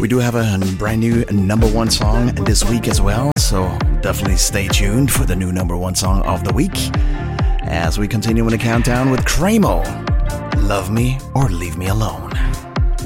we do have a brand new number one song this week as well, so definitely stay tuned for the new number one song of the week as we continue in the countdown with Cramo, Love Me or Leave Me Alone.